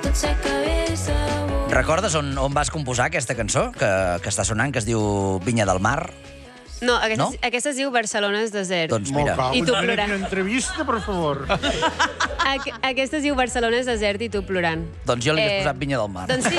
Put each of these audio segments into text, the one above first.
Recordes on vas composar aquesta cançó que està sonant, que es diu Vinya del Mar? No, aquesta es diu Barcelona és desert. Doncs mira. I tu plorant. Una entrevista, per favor. Aquesta es diu Barcelona és desert i tu plorant. Doncs jo li hagués posat Vinya del Mar. Doncs sí.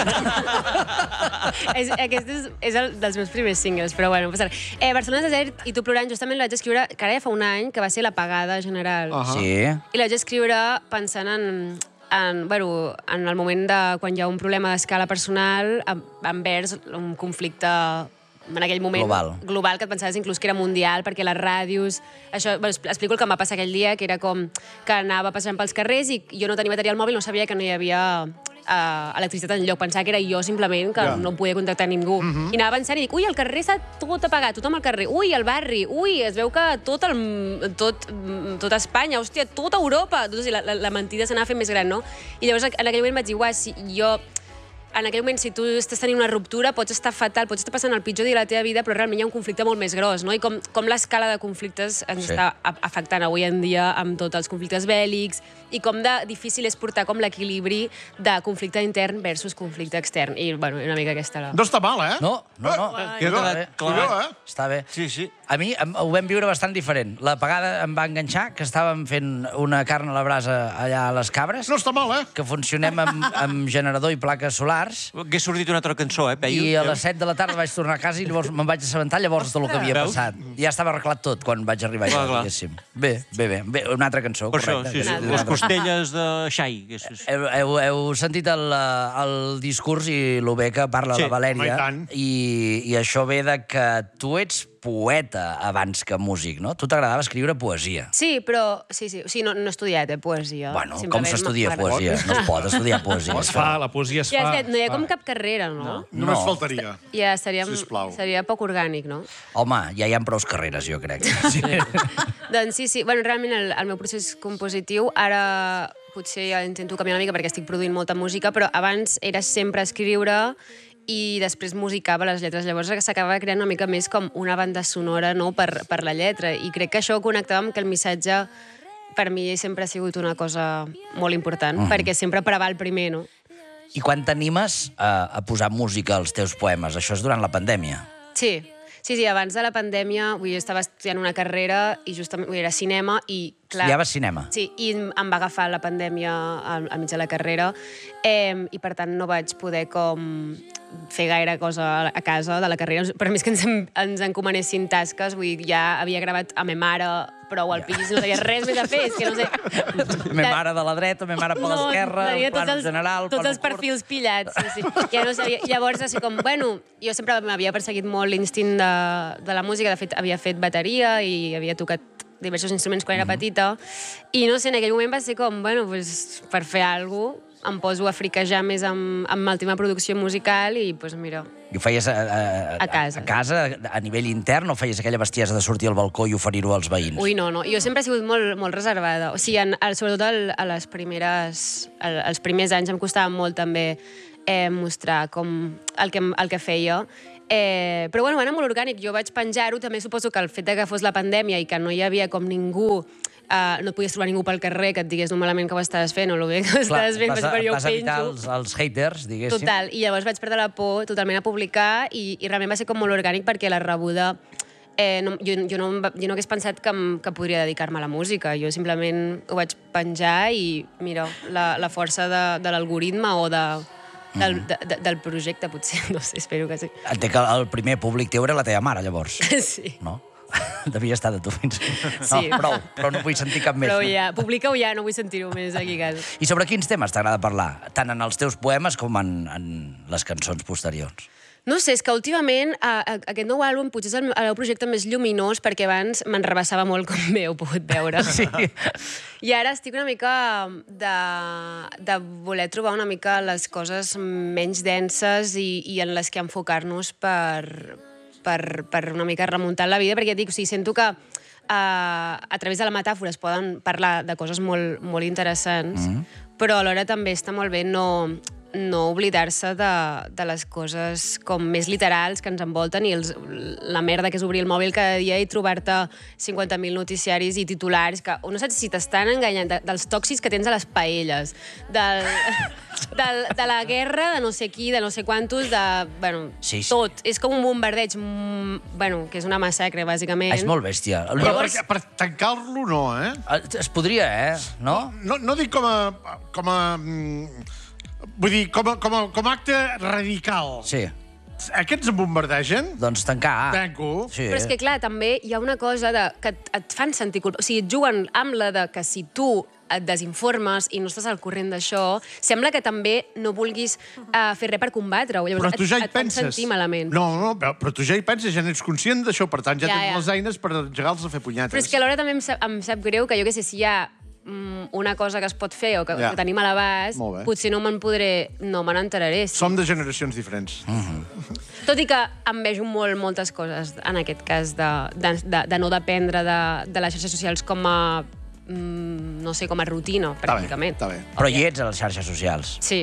Aquest és el dels meus primers singles, però bueno, no passa res. Barcelona és desert i tu plorant, justament l'haig d'escriure, que ara ja fa un any, que va ser l'apagada general. Sí. I l'haig d'escriure pensant en el moment de quan hi ha un problema d'escala personal envers un conflicte en aquell moment global que et pensaves inclús que era mundial, perquè les ràdios... Explico el que em va passar aquell dia, que era com que anava passant pels carrers i jo no tenia bateria al mòbil, no sabia que no hi havia electricitat enlloc. Pensava que era jo, simplement, que no podia contactar ningú. I anava pensant i dic, ui, el carrer està tot apagat, tothom al carrer, ui, el barri, ui, es veu que tot Espanya, hòstia, tota Europa. La mentida s'anava fent més gran, no? I llavors en aquell moment vaig dir, uah, si jo... En aquell moment, si tu estàs tenint una ruptura, pots estar fatal, pots estar passant el pitjor dia de la teva vida, però realment hi ha un conflicte molt més gros, no? I com l'escala de conflictes ens està afectant avui en dia amb tots els conflictes bèl·lics i com de difícil és portar com l'equilibri de conflicte intern versus conflicte extern. I, bueno, una mica aquesta la... No està mal, eh? No. Està bé. Sí. A mi ho vam viure bastant diferent. L'apagada em va enganxar, que estàvem fent una carn a la brasa allà a les Cabres. No està mal, eh? Que funcionem amb generador i plaques solars. Hauria sortit una altra cançó, eh, Peyu? I a les 7 de la tarda vaig tornar a casa i llavors me'n vaig assabentar llavors del que havia passat. Ja estava arreglat tot quan vaig arribar allà, diguéssim. Bé. Una altra cançó, correcte. Per això, les costelles de xai. Heu sentit el discurs i el bé que parla la Valèria. I això ve de que tu ets poeta abans que músic, no? Tu t'agradava escriure poesia. Sí, però... Sí, no he estudiat, poesia. Bueno, com s'estudia poesia? No es pot estudiar poesia. La poesia es fa. No hi ha com cap carrera, no? Només faltaria. Ja seria poc orgànic, no? Home, ja hi ha prou carreres, jo crec. Doncs sí. Bueno, realment el meu procés compositiu ara potser ja intento canviar una mica perquè estic produint molta música, però abans era sempre escriure i després musicava les lletres. Llavors s'acabava creant una mica més com una banda sonora, no?, per la lletra. I crec que això connectava amb que el missatge per mi sempre ha sigut una cosa molt important, perquè sempre preval primer, no? I quan t'animes a posar música als teus poemes? Això és durant la pandèmia? Sí, abans de la pandèmia jo estava estudiant una carrera i justament era cinema i... Estudiaves cinema? Sí, i em va agafar la pandèmia al mig de la carrera i per tant no vaig poder com fer gaire cosa a casa de la carrera. Per mi és que ens encomanessin tasques, vull dir, ja havia gravat a ma mare prou al pis, no sabia res més a fer, és que no sé... Ma mare de la dreta, ma mare per l'esquerra, el plano general... Tots els perfils pillats, sí. Ja no sabia. Llavors, així com, bueno, jo sempre m'havia perseguit molt l'instint de la música, de fet, havia fet bateria i havia tocat diversos instruments quan era petita, i no sé, en aquell moment va ser com, bueno, pues, per fer alguna cosa, em poso a friquejar més amb el tema producció musical i, doncs, mira... I ho feies a casa, a nivell intern, o feies aquella bestiesa de sortir al balcó i oferir-ho als veïns? Ui, no. Jo sempre he sigut molt reservada. O sigui, sobretot els primers anys em costava molt també mostrar com el que feia. Però bueno, va anar molt orgànic. Jo vaig penjar-ho, també suposo que el fet que fos la pandèmia i que no hi havia com ningú... no et podies trobar ningú pel carrer que et digués no malament que ho estaves fent o el bé que ho estaves fent, però jo ho penjo. Vas evitar els haters, diguéssim. Total, i llavors vaig perdre la por totalment a publicar i realment va ser com molt orgànic perquè la rebuda... Jo no hagués pensat que podria dedicar-me a la música. Jo simplement ho vaig penjar i, mira, la força de l'algoritme o del projecte, potser, no sé, espero que sí. Entenc que el primer públic teu era la teva mare, llavors. Sí. No? Devia estar de tu fins... Sí. No, però no vull sentir cap més. Però ja, publica-ho ja, no vull sentir-ho més aquí a casa. I sobre quins temes t'agrada parlar? Tant en els teus poemes com en les cançons posteriors? No sé, és que últimament aquest nou àlbum potser és el meu projecte més lluminós perquè abans m'enrebaçava molt, com bé heu pogut veure. Sí. I ara estic una mica de voler trobar una mica les coses menys denses i en les que enfocar-nos per una mica remuntar la vida, perquè dic, o sigui, sento que a través de la metàfora es poden parlar de coses molt, molt interessants, però alhora també està molt bé no no oblidar-se de les coses com més literals que ens envolten i la merda que és obrir el mòbil cada dia i trobar-te 50.000 noticiaris i titulars que no saps si t'estan enganyant, dels tòxics que tens a les paelles, de la guerra, de no sé qui, de no sé quantos, tot. És com un bombardeig, que és una massacre, bàsicament. És molt bèstia. Però per tancar-lo no, eh? Es podria, no? No dic com a... Vull dir, com a acte radical. Sí. Aquests em bombardegen? Doncs tancar. Tanco. Sí. Però és que, clar, també hi ha una cosa que et fan sentir culpa. O sigui, et juguen amb la de que si tu et desinformes i no estàs al corrent d'això, sembla que també no vulguis fer res per combatre-ho. Però tu ja hi penses. Et fan sentir malament. No, però tu ja hi penses, ja n'ets conscient d'això, per tant, ja tens les eines per engegar-los a fer punyetes. Però és que alhora també em sap greu que jo què sé, si hi ha una cosa que es pot fer o que tenim a l'abast, potser no me n'enteraré. Som de generacions diferents. Tot i que em vejo moltes coses, en aquest cas, de no dependre de les xarxes socials com a no sé, com a rutina, pràcticament. Està bé. Però hi ets a les xarxes socials. Sí.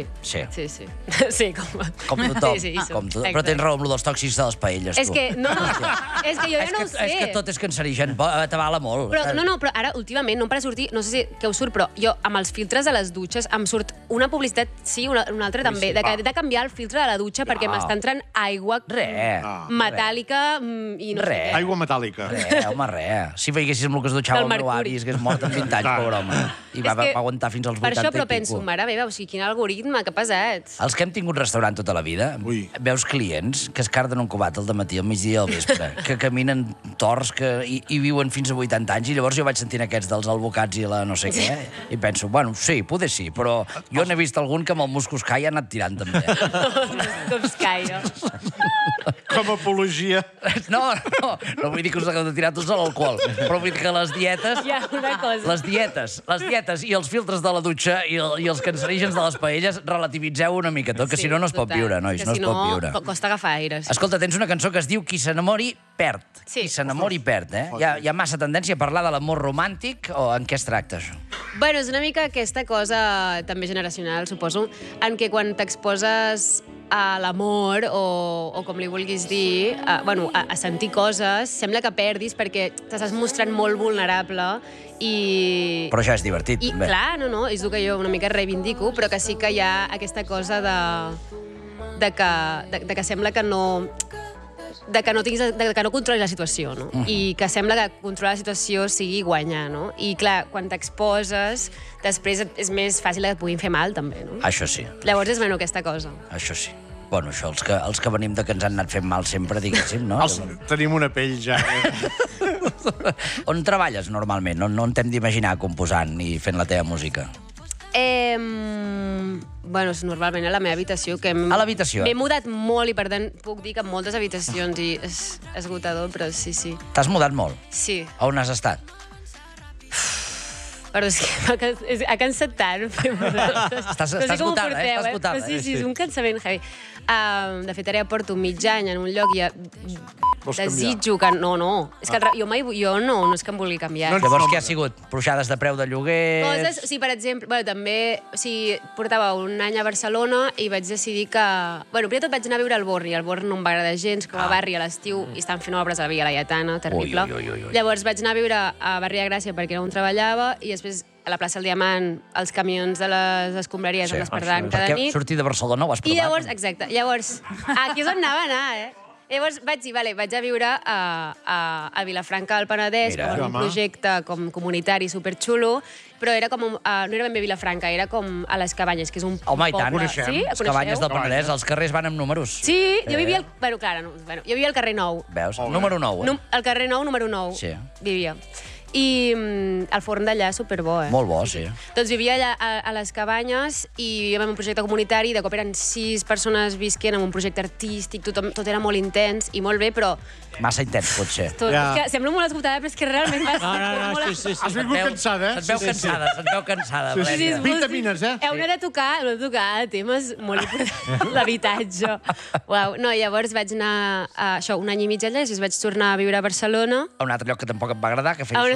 Sí, com tothom. Però tens raó amb dels tòxics de les paelles, tu. És que jo ja no ho sé. És que tot és cancerigen, t'avala molt. Però ara, últimament, no em para sortir, no sé què us surt, però jo, amb els filtres de les dutxes, em surt una publicitat, sí, una altra també, de canviar el filtre de la dutxa perquè m'està entrant aigua metàl·lica i no sé què. Aigua metàl·lica. Home, Si veiessis amb el que es dutxava el meu avi, és que és mort amb 20 anys, pobre home. I va aguantar fins als 80 i pico. Per això, però penso, mare meva, o sigui, quin algoritme, que pesats. Els que hem tingut restaurant tota la vida, veus clients que es carden un cubat al dematí, al migdia i al vespre, que caminen torts i viuen fins a 80 anys, i llavors jo vaig sentint aquests dels albocats i la no sé què, i penso, bueno, sí, poder sí, però jo n'he vist algun que amb el muscuscai ha anat tirant també. Muscuscai, no? Com a apologia. No vull dir que us hagueu de tirar tots a l'alcohol, però vull dir que les dietes... Hi ha una cosa. Les dietes i els filtres de la dutxa i els cancerígens de les paelles, relativitzeu una mica tot, que si no, no es pot viure, nois, no es pot viure. Costa agafar aire. Escolta, tens una cançó que es diu Qui s'enamori, perd. Qui s'enamori, perd, eh? Hi ha massa tendència a parlar de l'amor romàntic, o en què es tracta, això? Bueno, és una mica aquesta cosa, també generacional, suposo, en què quan t'exposes a l'amor, o com li vulguis dir, a sentir coses, sembla que perdis perquè t'estàs mostrant molt vulnerable i... Però això és divertit, també. I clar, no, és el que jo una mica reivindico, però que sí que hi ha aquesta cosa de que sembla que no... de que no controlis la situació, no? I que sembla que controlar la situació sigui guanyar, no? I clar, quan t'exposes, després és més fàcil que et puguin fer mal, també, no? Això sí. Llavors és menys aquesta cosa. Això sí. Bueno, això, els que venim de que ens han anat fent mal sempre, diguéssim, no? Tenim una pell ja. On treballes normalment? On t'hem d'imaginar composant i fent la teva música? Bueno, normalment a la meva habitació. A l'habitació? M'he mudat molt i, per tant, puc dir que en moltes habitacions i és esgotador, però sí. T'has mudat molt? Sí. A on has estat? Però és que ha cansat tant fer mudances. Estàs esgotada, Estàs esgotada. Sí, és un cansament heavy. De fet, ara ja porto mig any en un lloc i desitjo que... No. És que jo no és que em vulgui canviar. Llavors, què ha sigut? Pujades de preu de lloguer? Coses, sí, per exemple, també, portava un any a Barcelona i vaig decidir que... Bueno, primer tot vaig anar a viure al Born, i el Born no em va agradar gens, com a barri a l'estiu, i estan fent obres a la Via Laietana, terrible. Llavors vaig anar a viure a Barri de Gràcia perquè era on treballava, i després a la plaça del Diamant, els camions de les escombraries en l'Espardan cada nit. Perquè sortir de Barcelona ho has provat. I llavors, exacte, aquí és on anava a anar, Llavors vaig a viure a Vilafranca del Penedès, com un projecte comunitari superxulo, però era com, no era ben bé Vilafranca, era com a les Cabanyes, que és un poble. Home, i tant, les Cabanyes del Penedès, els carrers van amb números. Sí, jo vivia al... Bueno, clar, jo vivia al carrer 9. Veus? Número 9, Al carrer 9, número 9. Sí. Vivia. I el forn d'allà superbo, Molt bo, sí. Doncs vivia allà a les Cabanyes i vivíem en un projecte comunitari, de cop eren 6 persones visquent en un projecte artístic, tot era molt intens i molt bé, però... Massa intens, potser. Sembla molt esgotada, però és que realment va ser... Sí. Has vingut cansada, Se't veu cansada, Valèria. Vitamines, Heu de tocar temes molt importants. L'habitatge. No, llavors vaig anar un any i mig allà, i després vaig tornar a viure a Barcelona. A un altre lloc que tampoc et va agradar, que fes soroll.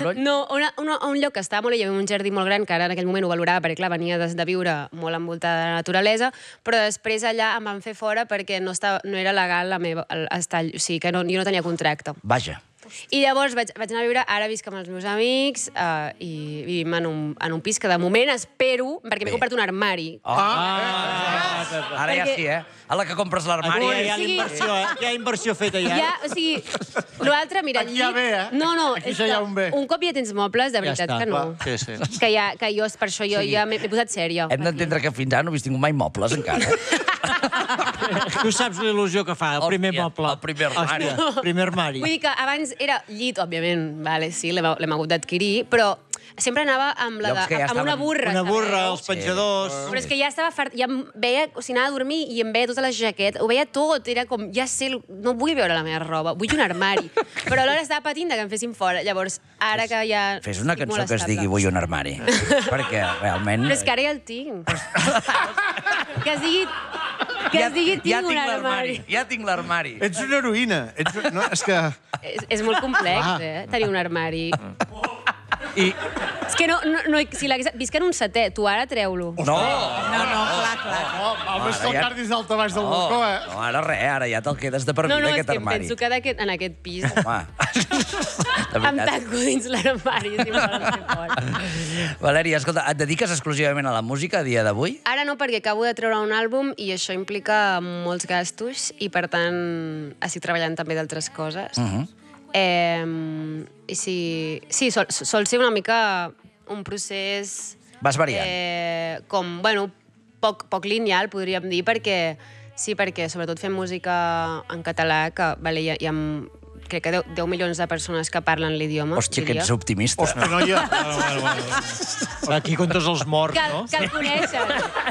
soroll? No, a un lloc que estava molt bé, hi havia un jardí molt gran, que ara en aquell moment ho valorava, perquè clar, venia de viure molt envoltada de la naturalesa, però després allà em van fer fora perquè no era legal estar, o sigui, que jo no tenia contracte. Vaja. I llavors vaig anar a viure, ara visc amb els meus amics i vivim en un pis que de moment espero, perquè m'he comprat un armari. Ara ja sí, a la que compres l'armari... Hi ha inversió, hi ha inversió feta ja. O sigui, l'altre, mira... Aquí hi ha bé, No, aquí ja hi ha un bé. Un cop ja tens mobles, de veritat que no. Sí. Que jo, per això jo ja m'he posat sèria. Hem d'entendre que fins ara no havies tingut mai mobles, encara. Tu saps l'il·lusió que fa, el primer moble. El primer armari. El primer armari. Vull dir que abans era llit, òbviament, vale, sí, l'hem hagut d'adquirir, però sempre anava amb una burra. Una burra, els penjadors... Però és que ja estava fart, ja em veia, o sigui, anava a dormir i em veia tota la jaqueta, ho veia tot, era com, ja sé, no vull veure la meva roba, vull un armari. Però alhora estava patint que em fessin fora, llavors, ara que ja... Fes una cançó que es digui Vull un armari, perquè realment... Però és que ara ja el tinc. Que es digui tinc un armari. Ja tinc l'armari. Ets una heroïna. No, és que... És molt complex, tenir un armari. És que si visc en un setè, tu ara treu-lo. No, clar. Home, és que el cardis d'alta baix del balcó, No, ara res, ara ja te'l quedes de per vida, aquest armari. No, és que em penso que en aquest pis Home, em tanco dins l'armari, si em volen fer fora. Valèria, escolta, et dediques exclusivament a la música a dia d'avui? Ara no, perquè acabo de treure un àlbum i això implica molts gastos i, per tant, estic treballant també d'altres coses. I sí, sol ser una mica un procés... Vas variant. Com, bueno, poc lineal, podríem dir, perquè sobretot fem música en català, que hi ha crec que 10 milions de persones que parlen l'idioma. Hòstia, que ets optimista. Hòstia, noia. Aquí comptes els morts, no? Que el coneixen.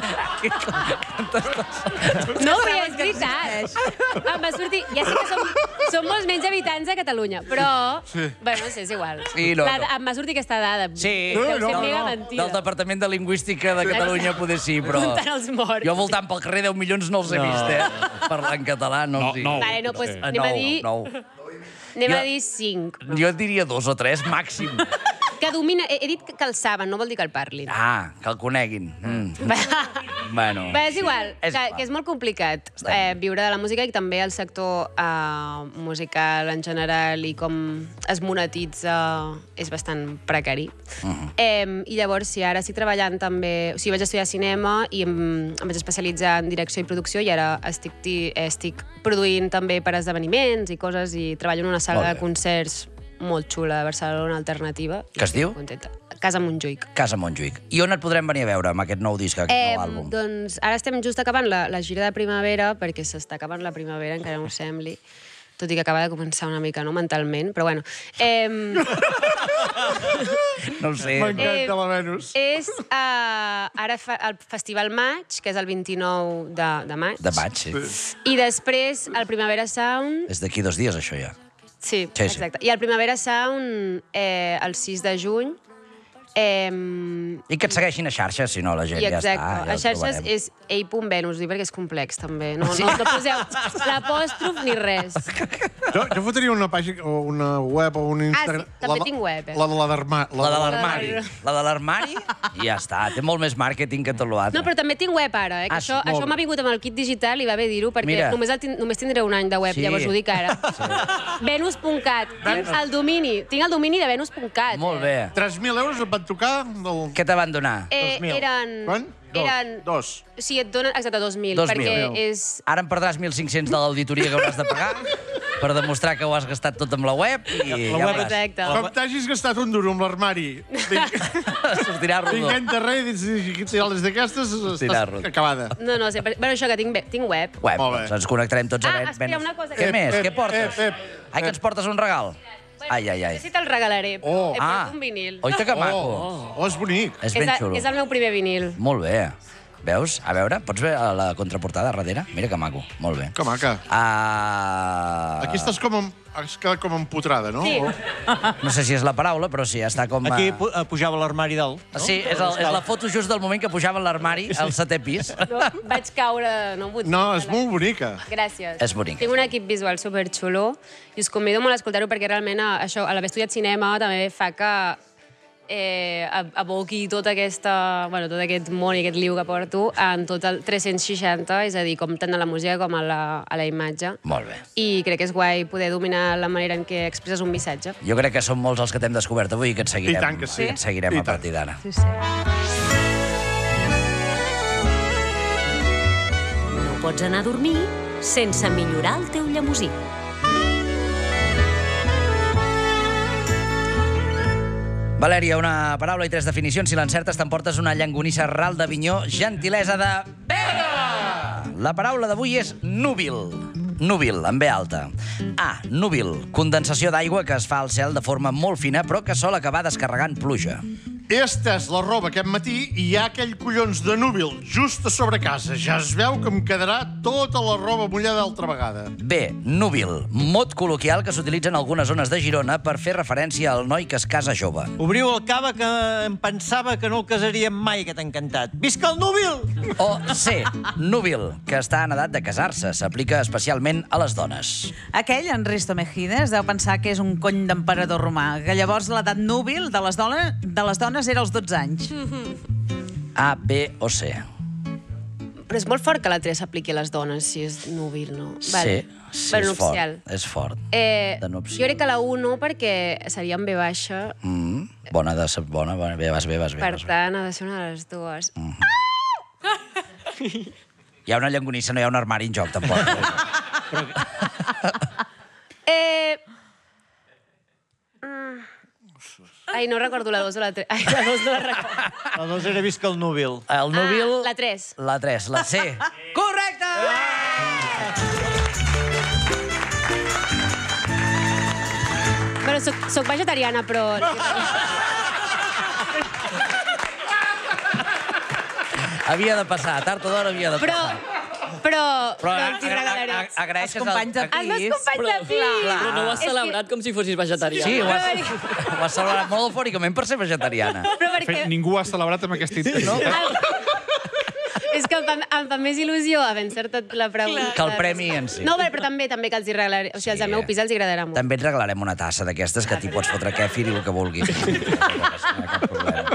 No, però és veritat. Em va sortir... Ja sé que som molts menys habitants a Catalunya, però... Bueno, no sé, és igual. Em va sortir aquesta dada. Sí. Deu ser mega mentida. Del Departament de Lingüística de Catalunya poder sí, però... Comptant els morts. Jo voltant pel carrer 10 milions no els he vist, Parlant català no els dic. Vale, no, doncs anem a dir 5. Jo et diria 2 o 3, màxim. Que domina... He dit que el saben, no vol dir que el parlin. Que el coneguin. Bueno... És igual, que és molt complicat viure de la música i també el sector musical en general i com es monetitza és bastant precari. I llavors, sí, ara estic treballant també... O sigui, vaig estudiar cinema i em vaig especialitzar en direcció i producció i ara estic produint també per esdeveniments i coses i treballo en una sala de concerts molt xula de Barcelona, alternativa. Que es diu? Contenta. Casa Montjuïc. Casa Montjuïc. I on et podrem venir a veure amb aquest nou disc, aquest nou àlbum? Doncs ara estem just acabant la gira de primavera, perquè s'està acabant la primavera, encara no ho sembli, tot i que acaba de començar una mica, no, mentalment, però bueno. No ho sé. M'encanta la Venus. És ara el Festival Maig, que és el 29 de maig. De maig, sí. I després el Primavera Sound... És d'aquí 2 dies, això ja. Sí, exacte. I el Primavera Sound el 6 de juny. I que et segueixin a xarxes, si no, la gent ja està. Exacte. A xarxes és ei.venus, perquè és complex, també. No poseu l'apòstrof ni res. Jo fotria una pàgina, o una web, o un Instagram... Sí, també tinc web. La de l'armari. La de l'armari, i ja està. Té molt més màrqueting que tot l'altre. No, però també tinc web ara, que això m'ha vingut amb el kit digital i va bé dir-ho, perquè només tindré un any de web, llavors ho dic ara. Venus.cat. Tinc el domini de venus.cat. Molt bé. 3.000 euros et van tocar? Què te van donar? Quant? Dos. Sí, et donen, exacte, 2.000. 2.000. Perquè és... Ara em perdràs 1.500 de l'auditoria que hauràs de pagar per demostrar que ho has gastat tot amb la web i ja veuràs. Exacte. Com t'hagis gastat un duro amb l'armari, sortirà rodó. vinguent de res, i les d'aquestes, estàs acabada. No, bueno, això que tinc web. Web, doncs ens connectarem tots a Venus. Espera, una cosa. Què més? Què portes? Ai, que ens portes un regal? Ai. Sí, te'l regalaré. Porto un vinil. Oita que maco. Oh, és bonic. És ben xulo. És el meu primer vinil. Molt bé. Veus? A veure, pots veure la contraportada darrere? Mira que maco, molt bé. Que maca. Aquí estàs has quedat com empotrada, no? Sí. No sé si és la paraula, però sí, està com... Aquí pujava l'armari dalt. Sí, és la foto just del moment que pujava a l'armari al 7è pis. No, vaig caure... No, és molt bonica. Gràcies. És bonica. Tinc un equip visual superxulo i us convido molt a escoltar-ho perquè realment això, a l'haver estudiat cinema també fa que aboqui tot aquest món i aquest liu que porto en tot el 360, és a dir, com tant a la música com a la imatge. Molt bé. I crec que és guai poder dominar la manera en què expresses un missatge. Jo crec que som molts els que t'hem descobert avui i que et seguirem. I tant que sí. Et seguirem a partir d'ara. Sí, sí. No pots anar a dormir sense millorar el teu llemosí. Valèria, una paraula i 3 definicions. Si l'encertes, t'emportes una llangonissa ral d'Avinyó, gentilesa de Berga! La paraula d'avui és núbil. Núbil, amb B alta. A, núbil, condensació d'aigua que es fa al cel de forma molt fina, però que sol acabar descarregant pluja. He estès la roba aquest matí i hi ha aquell collons de núbil just a sobre casa. Ja es veu que em quedarà tota la roba mullada altra vegada. B, núbil, mot col·loquial que s'utilitza en algunes zones de Girona per fer referència al noi que es casa jove. Obriu el cava que em pensava que no el casaríem mai, aquest encantat. Visca el núbil! O C, núbil, que està en edat de casar-se. S'aplica especialment a les dones. Aquell, en Risto Mejide, es deu pensar que és un cony d'emperador romà, que llavors l'edat núbil de les dones era als 12 anys. A, B o C. Però és molt fort que la 3 s'apliqui a les dones, si és núbil, no? Sí, Bueno, és fort. És fort. De nupcial. Jo crec que la 1 no, perquè seria amb B baixa. Bona, bé, vas bé. Per tant, ha de ser una de les dues. Hi ha una llangonissa, no hi ha un armari en joc, tampoc. Ai, no recordo la 2 o la 3. Ai, la 2 no la recordo. La 2 era visca el núbil. El núbil... La 3. La 3, la C. Correcte! Bueno, soc vegetariana, però... Havia de passar, tard o d'hora havia de passar. Però els hi regalaré. Agraeixes Els companys de Els meus companys de pis! Però no ho has celebrat com si fossis vegetariana. Sí, ho has celebrat molt eufòricament per ser vegetariana. Però perquè... Ningú ha celebrat amb aquesta intensitat. És que em fa més il·lusió haver encertat la pregunta. Que el premi en si. No, però també que els hi regalaré. O sigui, als del meu pis els agradarà molt. També et regalarem una tassa d'aquestes que t'hi pots fotre kèfir i el que vulguis. No hi ha cap problema.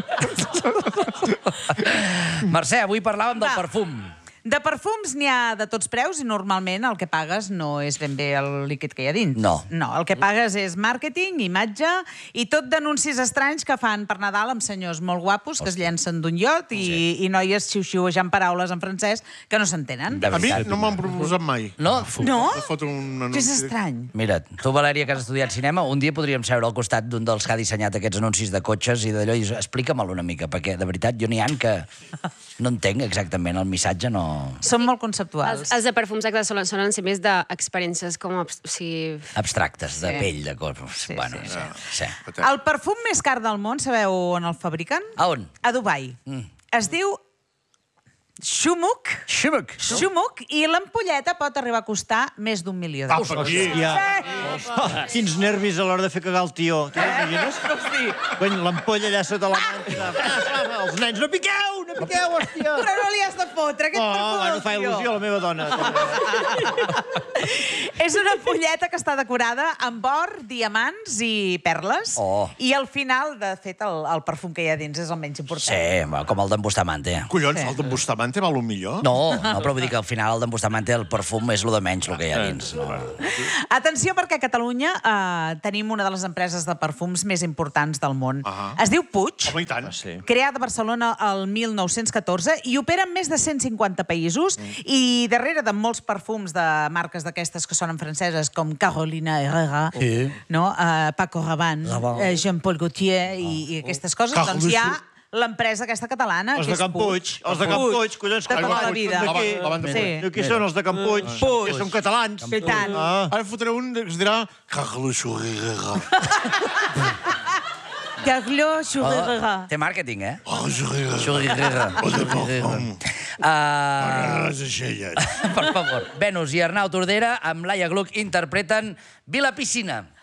Mercè, avui parlàvem del perfum. De perfums n'hi ha de tots preus i normalment el que pagues no és ben bé el líquid que hi ha dins. No. No, el que pagues és màrqueting, imatge i tot d'anuncis estranys que fan per Nadal amb senyors molt guapos que es llencen d'un iot i noies xiu-xiuejant paraules en francès que no s'entenen. A mi no m'han proposat mai. No? No? Foto un anunci. És estrany. Mira, tu, Valèria, que has estudiat cinema, un dia podríem seure al costat d'un dels que ha dissenyat aquests anuncis de cotxes i d'allò i explica-me'l una mica, perquè de veritat jo n'hi ha que no entenc exactament el missatge, no... Són molt conceptuals. Els de perfums solen ser més d'experiències com... abstractes, de pell, de coses. Sí, bueno, sí. El perfum més car del món, sabeu on el fabriquen? A on? A Dubai. Es diu Shumuk. I l'ampolleta pot arribar a costar més d'1 milió d'euros. Hòstia! Quins nervis a l'hora de fer cagar el tio. Quan l'ampolla allà sota la manta. Els nens, no piqueu, hòstia! Però no li has de fotre, aquest perfum. No fa il·lusió a la meva dona. És una ampolleta que està decorada amb or, diamants i perles. I al final, de fet, el perfum que hi ha dins és el menys important. Sí, com el d'en Bustamante. Collons, el d'en Bustamante val un millor? No, però vull dir que al final el d'en Bustamante, el perfum és el de menys, el que hi ha dins. Atenció, perquè a Catalunya tenim una de les empreses de perfums més importants del món. Es diu Puig, Home, i tant. creada a Barcelona el 1914 i opera en més de 150 països i darrere de molts perfums de marques d'aquestes que sonen franceses com Carolina Herrera, Paco Rabanne, Jean-Paul Gaultier i aquestes coses, doncs hi ha l'empresa aquesta catalana, Els que de és Can Puig, collons. De tota la vida. Qui són els de Can Puig? Que són catalans. I tant. Ara fotré un que es dirà... Carlo Churrera. Té màrqueting, eh? Les aixelles. Per favor. Venus i Arnau Tordera amb Laia Gluck interpreten Vila Piscina.